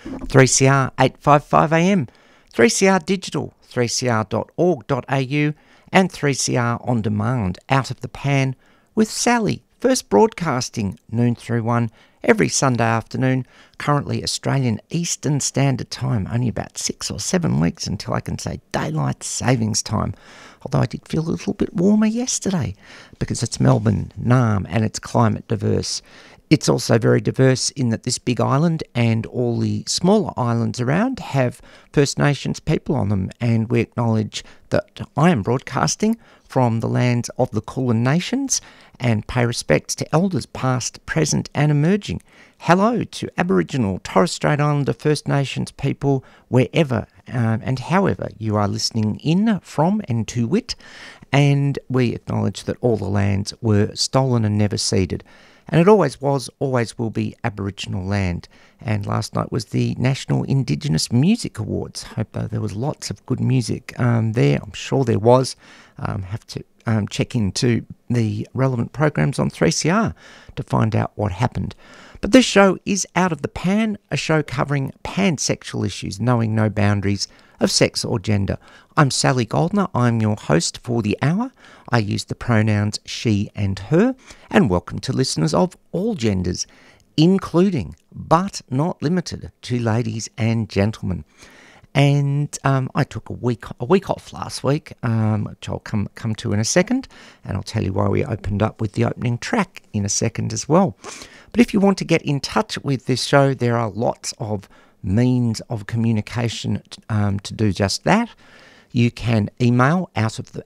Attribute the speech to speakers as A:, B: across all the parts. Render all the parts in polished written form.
A: 3CR 855 AM, 3CR Digital, 3cr.org.au and 3CR On Demand, Out of the Pan with Sally. First broadcasting noon through 1 every Sunday afternoon, currently Australian Eastern Standard Time, only about 6 or 7 weeks until I can say daylight savings time. Although I did feel a little bit warmer yesterday because it's Melbourne, Naarm, and it's climate diverse. It's also very diverse in that this big island and all the smaller islands around have First Nations people on them, and we acknowledge that I am broadcasting from the lands of the Kulin Nations and pay respects to elders past, present and emerging. Hello to Aboriginal, Torres Strait Islander First Nations people wherever and however you are listening in from and to wit, and we acknowledge that all the lands were stolen and never ceded. And it always was, always will be Aboriginal land. And last night was the National Indigenous Music Awards. Hope there was lots of good music there. I'm sure there was. Have to check into the relevant programs on 3CR to find out what happened. But this show is Out of the Pan, a show covering pansexual issues, knowing no boundaries of sex or gender. I'm Sally Goldner. I'm your host for the hour. I use the pronouns she and her, and welcome to listeners of all genders, including, but not limited to, ladies and gentlemen. And I took a week off last week, which I'll come to in a second, and I'll tell you why we opened up with the opening track in a second as well. But if you want to get in touch with this show, there are lots of means of communication to do just that. You can email out of the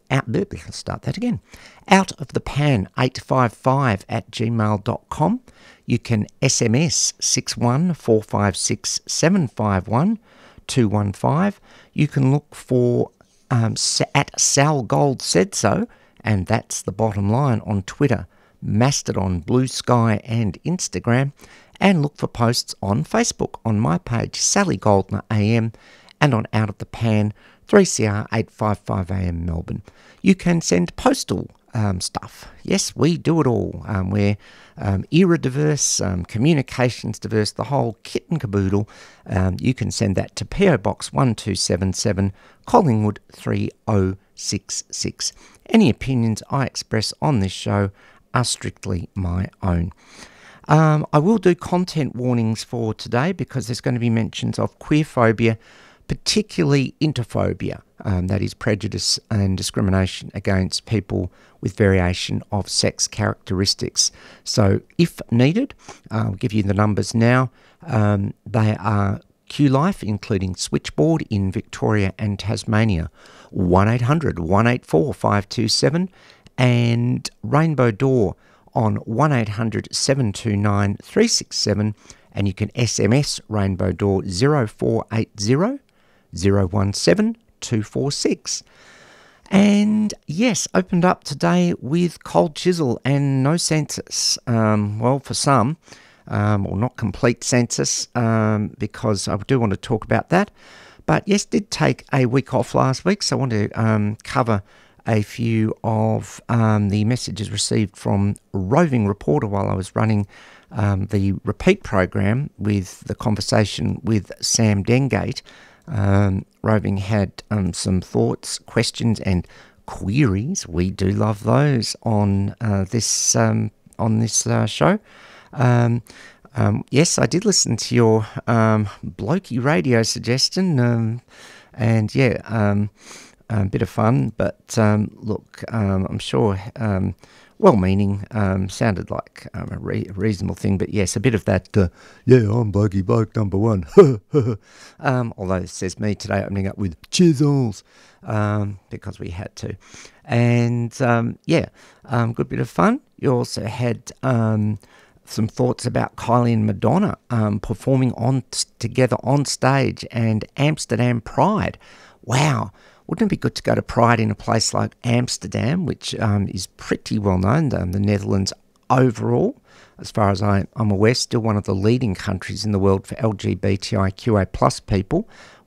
A: pan 855 at gmail.com. You can SMS 61456751215. You can look for at Sal Gold Said So, and that's the bottom line, on Twitter, Mastodon, Blue Sky and Instagram, and look for posts on Facebook on my page, Sally Goldner AM, and on Out of the Pan, 3CR 855 AM Melbourne. You can send postal stuff. Yes, we do it all. We're era diverse, communications diverse, the whole kit and caboodle. You can send that to PO Box 1277, Collingwood 3066. Any opinions I express on this show are strictly my own. I will do content warnings for today because there's going to be mentions of queerphobia, particularly interphobia, that is prejudice and discrimination against people with variation of sex characteristics. So if needed, I'll give you the numbers now. They are QLife, including Switchboard in Victoria and Tasmania, 1800 184 527, and Rainbow Door on 1800 729 367, and you can SMS Rainbow Door 0480 017 246. And yes, opened up today with Cold Chisel and no census. Well, for some, or not complete census, because I do want to talk about that. But yes, did take a week off last week, so I want to cover a few of the messages received from Roving Reporter while I was running the repeat program with the conversation with Sam Dengate. Roving had some thoughts, questions and queries. We do love those on this show. Yes, I did listen to your blokey radio suggestion, and yeah, a bit of fun, but look, I'm sure well-meaning, sounded like a reasonable thing, but yes, a bit of that, yeah, I'm Blokey Bloke number one, although it says me today opening up with chisels, because we had to, and yeah, good bit of fun. You also had some thoughts about Kylie and Madonna performing together on stage, and Amsterdam Pride. Wow. Wouldn't it be good to go to Pride in a place like Amsterdam, which is pretty well known, the Netherlands overall, as far as I'm aware, still one of the leading countries in the world for LGBTIQA plus people.